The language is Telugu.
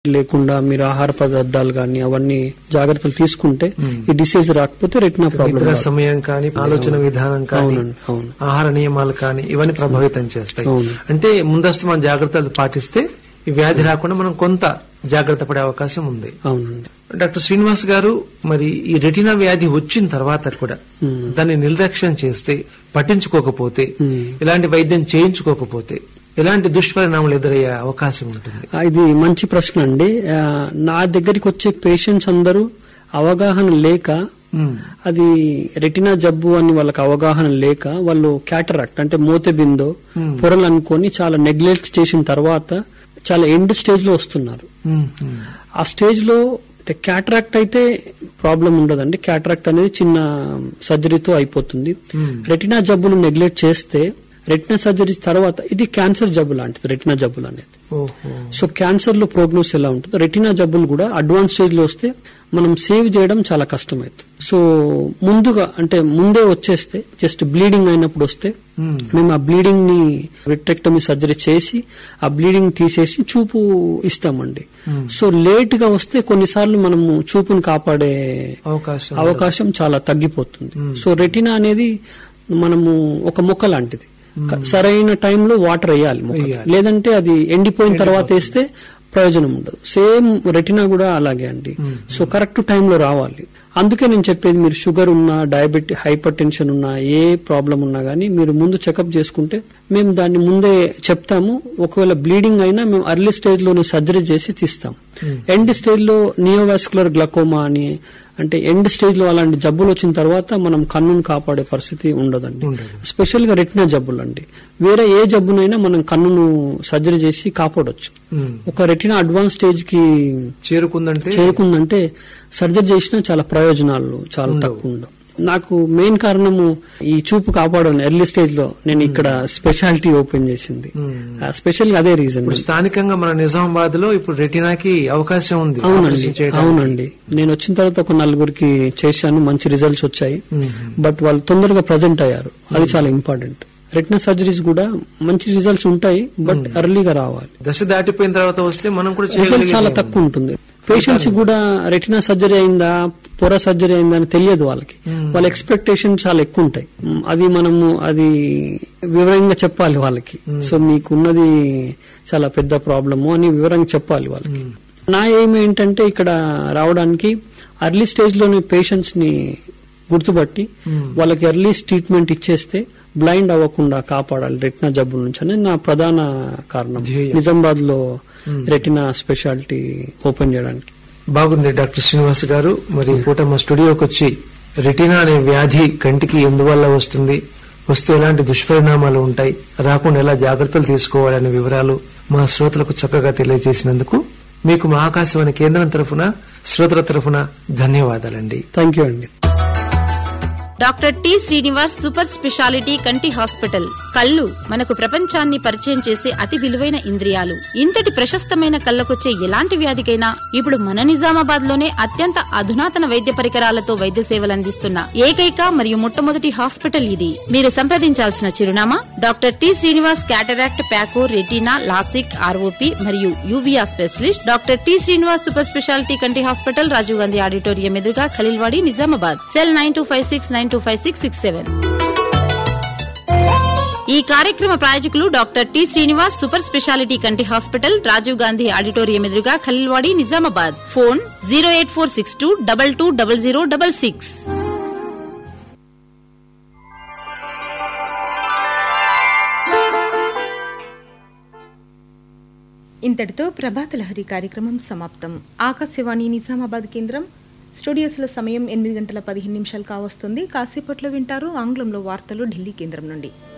లేకుండా మీరు ఆహార పదార్థాలు కానీ అవన్నీ జాగ్రత్తలు తీసుకుంటే ఈ డిసీజ్ రాకపోతే రెటినా ప్రాబ్లం సమయం కానీ ఆలోచన విధానం కానీ ఆహార నియమాలు కానీ ఇవన్నీ ప్రభావితం చేస్తాయి. అంటే ముందస్తు మనం జాగ్రత్తలు పాటిస్తే ఈ వ్యాధి రాకుండా మనం కొంత జాగ్రత్త పడే అవకాశం ఉంది. అవునండి. డాక్టర్ శ్రీనివాస్ గారు, మరి ఈ రెటినా వ్యాధి వచ్చిన తర్వాత కూడా దాన్ని నిర్లక్ష్యం చేస్తే, పట్టించుకోకపోతే, ఇలాంటి వైద్యం చేయించుకోకపోతే ఎలాంటి దుష్పరిణామాలు ఎదురయ్యే అవకాశం ఉంటుంది? ఇది మంచి ప్రశ్న అండి. నా దగ్గరికి వచ్చే పేషెంట్స్ అందరూ అవగాహన లేక, అది రెటినా జబ్బు అని వాళ్ళకి అవగాహన లేక వాళ్ళు క్యాటరాక్ట్ అంటే మోతెబిందో పొరలు అనుకొని చాలా నెగ్లెక్ట్ చేసిన తర్వాత చాలా ఎండ్ స్టేజ్ లో వస్తున్నారు. ఆ స్టేజ్ లో క్యాటరాక్ట్ అయితే ప్రాబ్లం ఉండదండి. క్యాటరాక్ట్ అనేది చిన్న సర్జరీతో అయిపోతుంది. రెటినా జబ్బులు నెగ్లెక్ట్ చేస్తే రెటినా సర్జరీ తర్వాత ఇది క్యాన్సర్ జబ్బు లాంటిది రెటినా జబ్బులు అనేది. సో క్యాన్సర్ లో ప్రోగ్నోస్ ఎలా ఉంటుంది, రెటినా జబ్బులు కూడా అడ్వాన్స్ స్టేజ్ లో వస్తే మనం సేవ్ చేయడం చాలా కష్టమవుతుంది. సో ముందుగా అంటే ముందే వచ్చేస్తే, జస్ట్ బ్లీడింగ్ అయినప్పుడు వస్తే మేము ఆ బ్లీడింగ్ ని విట్రెక్టమీ సర్జరీ చేసి ఆ బ్లీడింగ్ తీసేసి చూపు ఇస్తామండి. సో లేట్ గా వస్తే కొన్నిసార్లు మనము చూపును కాపాడే అవకాశం చాలా తగ్గిపోతుంది. సో రెటినా అనేది మనము ఒక మొక్క లాంటిది. సరైన టైంలో వాటర్ వేయాలి, లేదంటే అది ఎండిపోయిన తర్వాత వేస్తే ప్రయోజనం ఉండదు. సేమ్ రెటినా కూడా అలాగే అండి. సో కరెక్ట్ టైంలో రావాలి. అందుకే నేను చెప్పేది, మీరు షుగర్ ఉన్నా, డయాబెటిక్, హైపర్ టెన్షన్ ఉన్నా, ఏ ప్రాబ్లం ఉన్నా గానీ మీరు ముందు చెకప్ చేసుకుంటే మేము దాన్ని ముందే చెప్తాము. ఒకవేళ బ్లీడింగ్ అయినా మేము అర్లీ స్టేజ్ లోనే సర్జరీ చేసి తీస్తాం. ఎండ్ స్టేజ్ లో నియోవాస్కులర్ గ్లకోమా అని, అంటే ఎండ్ స్టేజ్ లో అలాంటి జబ్బులు వచ్చిన తర్వాత మనం కన్నును కాపాడే పరిస్థితి ఉండదండి. స్పెషల్ గా రెటినా జబ్బులు అండి. వేరే ఏ జబ్బునైనా మనం కన్నును సర్జరీ చేసి కాపాడొచ్చు. ఒక రెటినా అడ్వాన్స్ స్టేజ్ కి చేరుకుందంటే సర్జరీ చేసినా చాలా ప్రయోజనాలు చాలా తక్కువ ఉండవు. నాకు మెయిన్ కారణము ఈ చూపు కాపాడడం. ఎర్లీ స్టేజ్ లో నేను ఇక్కడ స్పెషాలిటీ ఓపెన్ చేసింది, స్పెషల్ గా అదే రీజన్. స్థానికంగా మన నిజామాబాద్ లో ఇప్పుడు రెటినాకి అవకాశం ఉంది. అవునండి. నేను వచ్చిన తర్వాత ఒక 4 చేశాను, మంచి రిజల్ట్స్ వచ్చాయి. బట్ వాళ్ళు తొందరగా ప్రజెంట్ అయ్యారు, అది చాలా ఇంపార్టెంట్. రెటినా సర్జరీస్ కూడా మంచి రిజల్ట్స్ ఉంటాయి, బట్ ఎర్లీగా రావాలి. దశ దాటిపోయిన తర్వాత వస్తే మనం కూడా రిజల్ట్ చాలా తక్కువ ఉంటుంది. పేషెంట్స్ కూడా రెటినా సర్జరీ అయిందా, పొర సర్జరీ అయిందా అని తెలియదు వాళ్ళకి. వాళ్ళ ఎక్స్పెక్టేషన్ చాలా ఎక్కువ ఉంటాయి. అది మనము అది వివరంగా చెప్పాలి వాళ్ళకి. సో మీకున్నది చాలా పెద్ద ప్రాబ్లము అని వివరంగా చెప్పాలి వాళ్ళకి. నా ఎయిమ్ ఏంటంటే ఇక్కడ రావడానికి అర్లీ స్టేజ్ లోనే పేషెంట్స్ ని గుర్తుపట్టి వాళ్ళకి ఎర్లీ ట్రీట్మెంట్ ఇచ్చేస్తే బ్లైండ్ అవ్వకుండా కాపాడాలి రెటినా జబ్బుల నుంచి అనేది నా ప్రధాన కారణం నిజామాబాద్ లో రెటినా స్పెషాలిటీ ఓపెన్ చేయడానికి. బాగుంది డాక్టర్ శ్రీనివాస్ గారు. మరి పూట మా స్టూడియోకి వచ్చి రెటినా అనే వ్యాధి కంటికి ఎందువల్ల వస్తుంది, వస్తే ఎలాంటి దుష్పరిణామాలు ఉంటాయి, రాకుండా ఎలా జాగ్రత్తలు తీసుకోవాలనే వివరాలు మా శ్రోతలకు చక్కగా తెలియజేసినందుకు మీకు మా ఆకాశవాణి కేంద్రం తరఫున, శ్రోతల తరఫున ధన్యవాదాలండి. థ్యాంక్ యూ అండి. Doctor T Srinivas super speciality కంటి హాస్పిటల్. కళ్ళు మనకు ప్రపంచాన్ని పరిచయం చేసే అతి విలువైన ఇంద్రియాలు. ఇంతటి ప్రశస్తమైన కళ్ళకొచ్చే ఎలాంటి వ్యాధికైనా ఇప్పుడు మన నిజామాబాద్ లోనే అత్యంత అధునాతన వైద్య పరికరాలతో వైద్య సేవలు అందిస్తున్న ఏకైక మరియు మొట్టమొదటి హాస్పిటల్ ఇది. మీరు సంప్రదించాల్సిన చిరునామా doctor T Srinivas cataract, phaco, retina, LASIK, ROP మరియు uvea specialist. Doctor T Srinivas super speciality కంటి హాస్పిటల్, రాజీవ్ గాంధీ ఆడిటోరియం ఎదురుగా, ఖలీల్వాడి, నిజామాబాద్. సెల్ 9256925667. ఈ కార్యక్రమ ప్రాయోజకులు doctor T Srinivas super speciality కంటి హాస్పిటల్, రాజీవ్ గాంధీ ఆడిటోరియం ఎదురుగా, ఖలీల్వాడి, నిజామాబాద్. ఫోన్ 08462220066. ఇంతటితో ప్రభాత లహరి కార్యక్రమం సమాప్తం. ఆకాశవాణి నిజామాబాద్ కేంద్రం. స్టూడియోస్లో సమయం 8:15 కావస్తుంది. కాసేపట్లో వింటారు ఆంగ్లంలో వార్తలు ఢిల్లీ కేంద్రం నుండి.